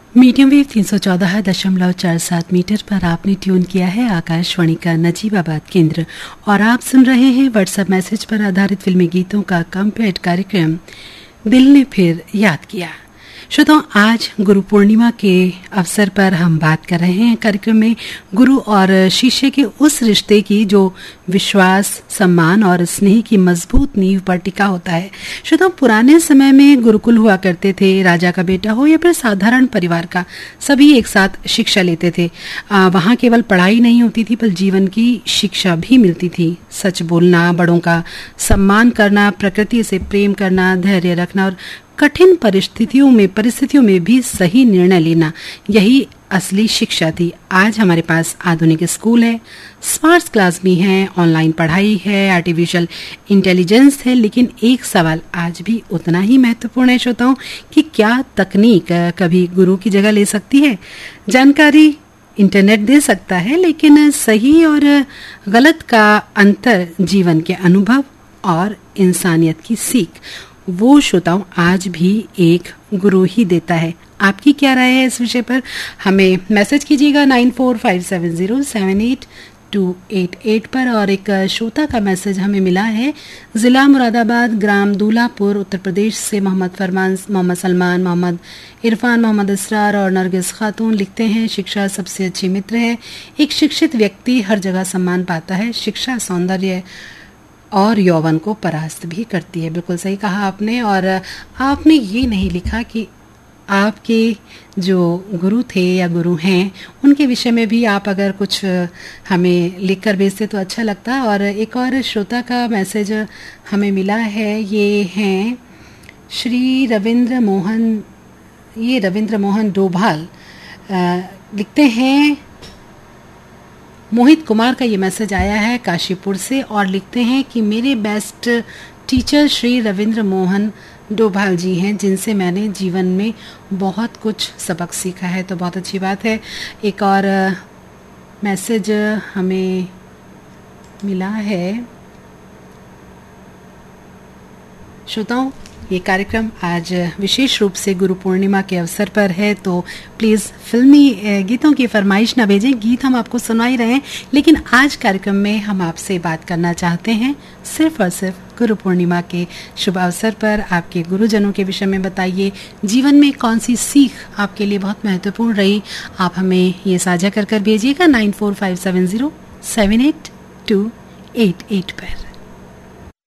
Medium wave 314.47 metre पर आपने tune किया है आकाशवाणी का नजीबाबाद केंद्र और आप सुन रहे हैं व्हाट्सएप मैसेज पर आधारित फिल्मी गीतों का कंप्लीट कार्यक्रम दिल ने फिर याद किया। श्रोताओं, आज गुरु पूर्णिमा के अवसर पर हम बात कर रहे हैं कार्यक्रम में गुरु और शिष्य के उस रिश्ते की जो विश्वास, सम्मान और स्नेह की मजबूत नींव पर टिका होता है। श्रोताओं, पुराने समय में गुरुकुल हुआ करते थे। राजा का बेटा हो या फिर साधारण परिवार का, सभी एक साथ शिक्षा लेते थे। वहाँ केवल पढ़ाई नहीं होती थी, पर जीवन की शिक्षा भी मिलती थी। सच बोलना, बड़ों का सम्मान करना, प्रकृति से प्रेम करना, धैर्य रखना और कठिन परिस्थितियों में भी सही निर्णय लेना, यही असली शिक्षा थी। आज हमारे पास आधुनिक स्कूल है, स्मार्ट क्लास भी हैं, ऑनलाइन पढ़ाई है, आर्टिफिशियल इंटेलिजेंस है, लेकिन एक सवाल आज भी उतना ही महत्वपूर्ण है श्रोताओं कि क्या तकनीक कभी गुरु की जगह ले सकती है? जानकारी इंटरनेट दे सकता है, लेकिन सही और गलत का अंतर, जीवन के अनुभव और इंसानियत की सीख, वो श्रोताओं आज भी एक गुरु ही देता है। आपकी क्या राय है इस विषय पर? हमें मैसेज कीजिएगा 9457078288 पर। और एक श्रोता का मैसेज हमें मिला है जिला मुरादाबाद, ग्राम दूलापुर, उत्तर प्रदेश से मोहम्मद फरमान, मोहम्मद सलमान, मोहम्मद इरफान, मोहम्मद इसरार और नरगिस खातून लिखते हैं, शिक्षा सबसे अच्छी मित्र है। एक शिक्षित व्यक्ति हर जगह सम्मान पाता है। शिक्षा सौंदर्य और यौवन को परास्त भी करती है। बिल्कुल सही कहा आपने। और आपने ये नहीं लिखा कि आपके जो गुरु थे या गुरु हैं उनके विषय में भी आप अगर कुछ हमें लिखकर भेजते तो अच्छा लगता। और एक और श्रोता का मैसेज हमें मिला है, ये हैं श्री रविंद्र मोहन डोभाल, लिखते हैं। मोहित कुमार का ये मैसेज आया है काशीपुर से और लिखते हैं कि मेरे बेस्ट टीचर श्री रविंद्र मोहन डोभाल जी हैं, जिनसे मैंने जीवन में बहुत कुछ सबक सीखा है। तो बहुत अच्छी बात है। एक और मैसेज हमें मिला है श्रोताओं, ये कार्यक्रम आज विशेष रूप से गुरु पूर्णिमा के अवसर पर है, तो प्लीज़ फिल्मी गीतों की फरमाइश ना भेजें। गीत हम आपको सुना ही रहे हैं, लेकिन आज कार्यक्रम में हम आपसे बात करना चाहते हैं सिर्फ और सिर्फ गुरु पूर्णिमा के शुभ अवसर पर। आपके गुरुजनों के विषय में बताइए, जीवन में कौन सी सीख आपके लिए बहुत महत्वपूर्ण रही, आप हमें ये साझा कर भेजिएगा 9457078288 पर।